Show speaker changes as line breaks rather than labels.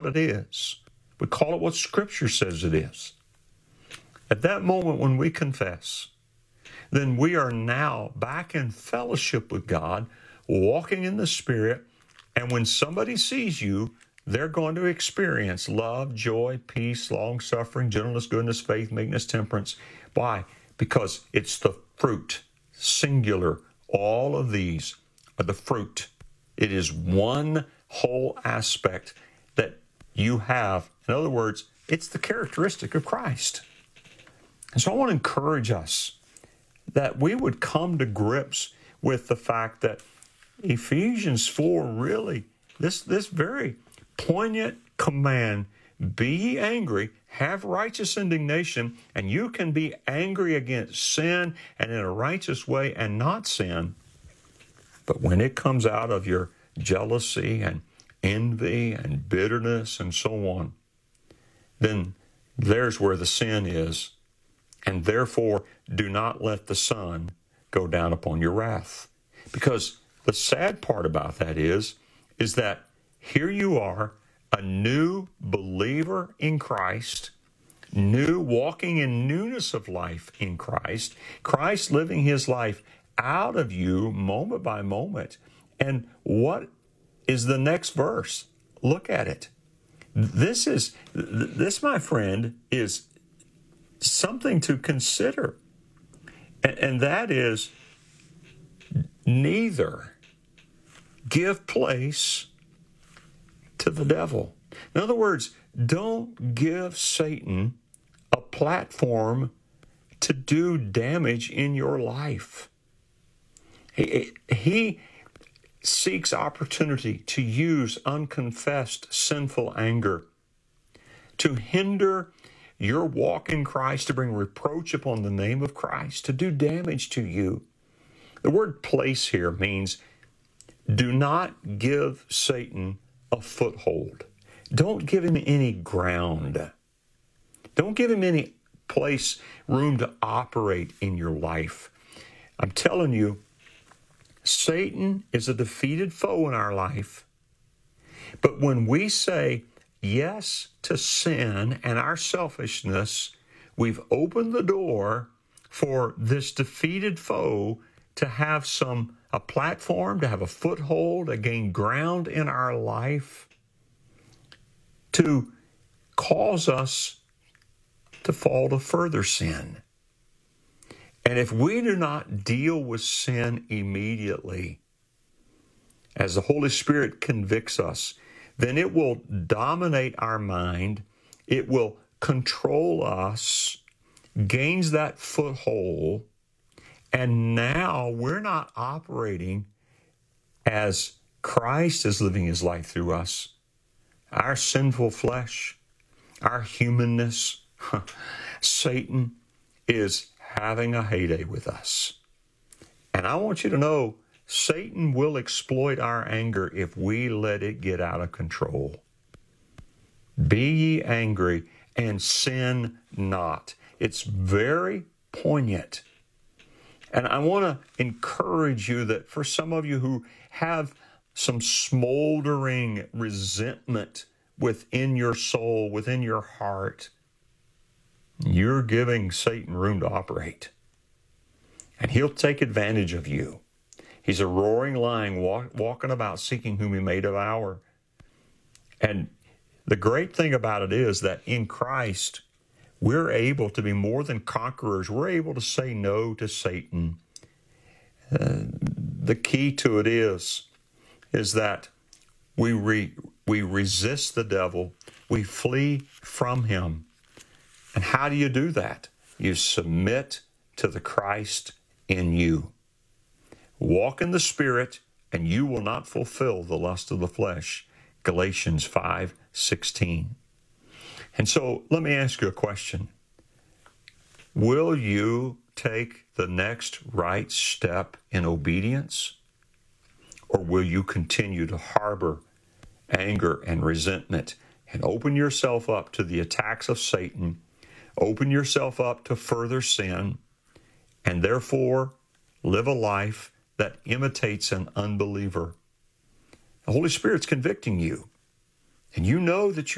it is. We call it what Scripture says it is. At that moment when we confess, then we are now back in fellowship with God, walking in the Spirit, and when somebody sees you, they're going to experience love, joy, peace, long-suffering, gentleness, goodness, faith, meekness, temperance. Why? Because it's the fruit, singular. All of these are the fruit. It is one whole aspect that you have. In other words, it's the characteristic of Christ. And so I want to encourage us that we would come to grips with the fact that Ephesians 4 really, this very poignant command, be ye angry, have righteous indignation, and you can be angry against sin and in a righteous way and not sin. But when it comes out of your jealousy and envy and bitterness and so on, then there's where the sin is. And therefore, do not let the sun go down upon your wrath. Because the sad part about that is that here you are, a new believer in Christ, new, walking in newness of life in Christ, Christ living his life out of you moment by moment. And what is the next verse? Look at it. This, my friend, is something to consider. And that is, neither give place to the devil. In other words, don't give Satan a platform to do damage in your life. He seeks opportunity to use unconfessed sinful anger to hinder your walk in Christ, to bring reproach upon the name of Christ, to do damage to you. The word place here means do not give Satan a foothold. Don't give him any ground. Don't give him any place, room to operate in your life. I'm telling you, Satan is a defeated foe in our life. But when we say yes to sin and our selfishness, we've opened the door for this defeated foe to have a platform, to have a foothold, to gain ground in our life, to cause us to fall to further sin. And if we do not deal with sin immediately, as the Holy Spirit convicts us, then it will dominate our mind, it will control us, gains that foothold, and now we're not operating as Christ is living his life through us. Our sinful flesh, our humanness, Satan is having a heyday with us. And I want you to know, Satan will exploit our anger if we let it get out of control. Be ye angry and sin not. It's very poignant. And I want to encourage you that for some of you who have some smoldering resentment within your soul, within your heart, you're giving Satan room to operate. And he'll take advantage of you. He's a roaring lion walking about seeking whom he may devour. And the great thing about it is that in Christ, we're able to be more than conquerors. We're able to say no to Satan. The key to it is that we resist the devil. We flee from him. And how do you do that? You submit to the Christ in you. Walk in the Spirit, and you will not fulfill the lust of the flesh. Galatians 5:16. And so let me ask you a question. Will you take the next right step in obedience? Or will you continue to harbor anger and resentment and open yourself up to the attacks of Satan, open yourself up to further sin, and therefore live a life that imitates an unbeliever? The Holy Spirit's convicting you, and you know that